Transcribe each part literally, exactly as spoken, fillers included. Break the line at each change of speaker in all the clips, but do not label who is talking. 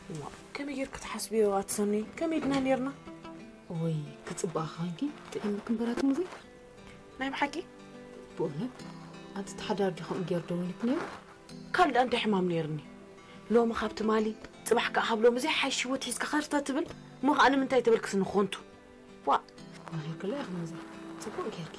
كم يجير كتحسبي واتسني كم يدنا نيرنا
وي كتصبح خانكي تأمل كمبرات موزي
نايم حكي
بقولك أنت تحضر جهم جير دوينك نير
كل أنت حمام نيرني لو ما خابت مالي صباح كأحبلو مزي حيش وتحس كخرطة تبل مو أنا من تاي تبلك سنخونتو وا
ما هي كلها أخ موزي صبوا جيرك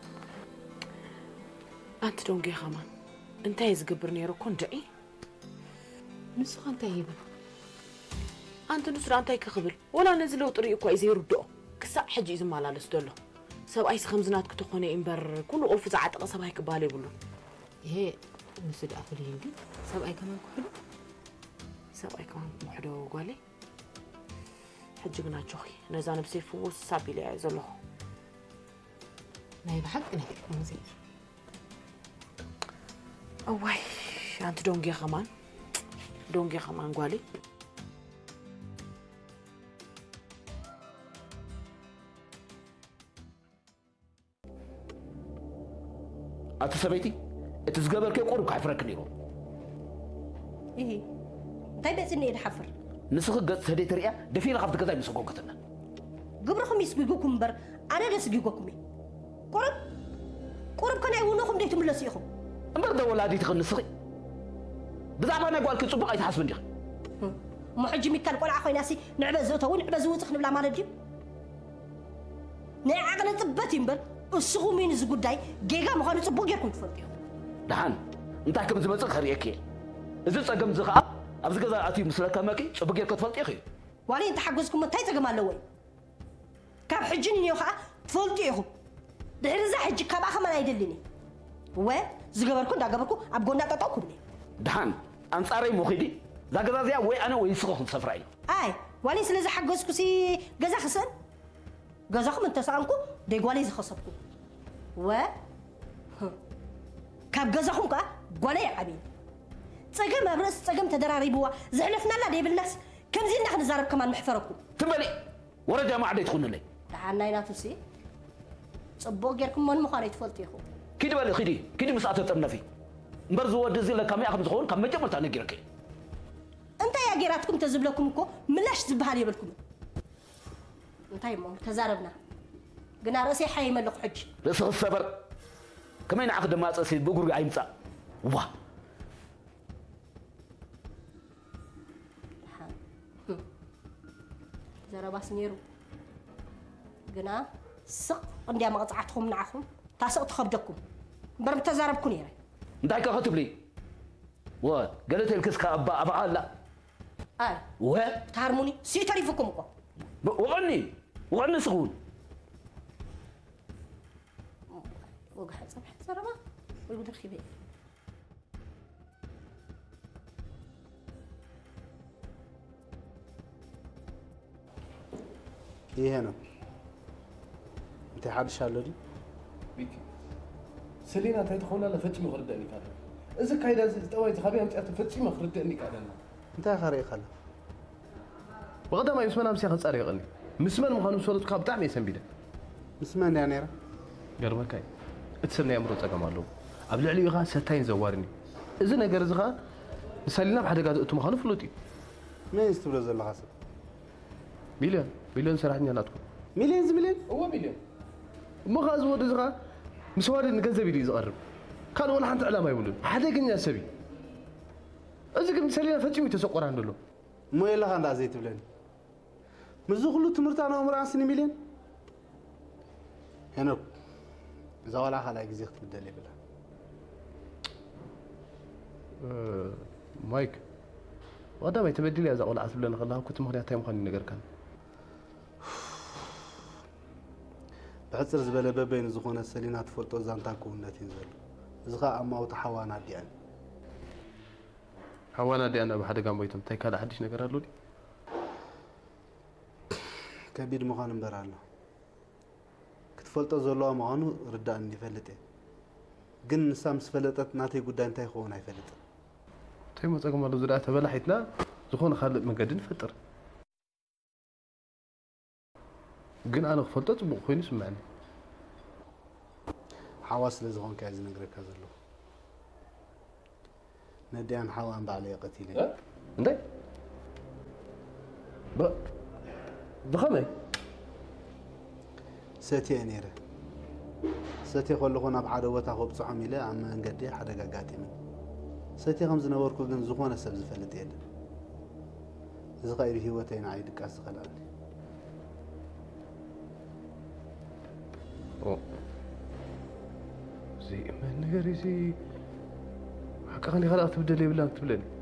أنت دون جي خمان أنت هيز قبر نيرو كون جاي
نسخ أنت يبل
أنت نسر أنت يكخبل ولا نزلوا طريقك وإزاي يردوا كسا حجي إذا ما لا لستله سو أي خمزنات كتخوني إمبر كله ألف زعات قصب هيك بالي بلو
إيه نسد أفلي هندي سو أي كمان كحلو
سو أي كمان محدو قالي حجي قنا جوخي نزان بسيفو سابي لي عزله
نايب حق نايب موزي
أوي أنت دونجي خمان دونجي خمان قالي
أتسبيتي أتزقبل كي قرب كحفرك نيرو
إيه طيب أسني الحفر
نسخ قد سديت ريا دفينا خفت كذا نسخو قتنا
قبركم يسقيكم بر أنا لسقيكم قرب قرب كان يقولونكم ديتم لسيكم
أمر ده ولادي تخن نسخي بزعما أنا قال كل صبح يتحسب نديخ
محجمي كان قول عخوي ناسي نعبة زوتها ونعبة زوتها نبلا ما نجيب نعقل تبتي مبر السخو مين زقداي جيجا ما كانوا تبغى يكون تفضيهم
دهان أنت حكم زمان خريك إذا تجمع زخاء أبز كذا أتي مسلك كماكي تبغى يكون تفضي أخي
وعلي أنت حجزكم ما تاي تجمع لوي كاب حجني يوخا تفضيهم ده إذا حج كاب أخا ما يدلني و زقبركم دا قبركم أبغونا تتوقف لي
دهان أنصاري مخدي زاكذا زيا وي أنا ويسخو سفراي
أي وعلي سلزة حجزكم سي جزا خسن جزاكم أنت سامكم ده قالي زخصبكم و كاب جزاكم كا قالي عبين تجمع مبرس تجمع تدراري بوا زحلفنا لا دي بالناس كم زين نحن زارب كمان محفركم
تبالي ورا جماعة ده تخون لي
تعالنا هنا تسي صبوا غيركم من مخارج فلتيخو
كده بالي خدي كده مساعة تمنا في برزو ودزي لك كم يأخذ تخون كم جمرت أنا جيرك
أنت يا جيراتكم تزبلكم كو ملاش تزبهالي بالكم أنت يا ماما تزاربنا قنا رأسي حي ملق حج
رأس الصبر كمان عقد ما تصير بقول عين صا واه
زرابا سنيرو قنا سق عندي ما قطعتهم نعهم تاسق تخبدكم برم تزاربكم يا
دايك كتب لي واه قالت الكس كأبا أبا لا
آه
واه
تهرموني سي تعرفكم كو
وغني وغني سخون
وقحت صبح زرابا ويقول لك خيبه
إيه هنا؟ أنت حد شالودي؟
بيكي سلينا تاي تخونا لفتش مخردني كذا إذا كايدا زتوي تخبي أنت أتفتش مخردني كذا
أنت خري خلا
بغدا ما يسمعنا مسيا خص أريق لي مسمن مخانو سولت كاب تعمي سنبيده
مسمن يعني را
قربا كاي اتسمنا يمرو تقام له قبل علي غا ستاين زوارني إذا نجر زغا سلينا بحد قاعد أنتم مخانو فلوتي
ما يستبرز الله حسب
مليون مليون سرحني ناتكم
مليون مليون
هو مليون ما غاز ود زغا مسوار نجذب لي زقرب كان ولا حنت علامه يقولون حدا كنيا سبي إذا كنت سلينا فتشي متسقر عندله
مو يلا خان زيت بلن مزو كله تمرت أنا عمر عشرين مليون هنا إذا ولا خلا جزيت بدلي بلا
أه مايك وهذا ما يتبدل يا زول عسب لنا خلاها كنت مخدي تايم خلني نجر كان
بحسر زبالة بين زخونة سلينا تفوتو زانتا كونتين زل زخاء أما وتحوانا ديان
حوانا دي أنا بحد قام بيتم تاي كذا حدش نجر هالودي
كبير مخان برالنا كتفولتو زلوا معانو ردان يفلته جن سامس فلتت ناتي قدام تاي خونا يفلته
تاي ما تقوم على زراعة بلحتنا زخون خالد من قدين فتر جن أنا خفلتت بخويني سمعني
حواس لزغون كايز نقرأ كذا نديان حوان بعلي قتيلين
أه؟ ندي بخمي
ستي نيره ستي كله كنا بعد وتا خو بصحم إلى عم نقدي حدا قاعدين ستي خمس نوركو جن زخونة سبز فلت يد زغير هوتين عيد كاس خلاني
أوه زي ما نقري زي حكاني خلاص تبدأ لي بلا تبلني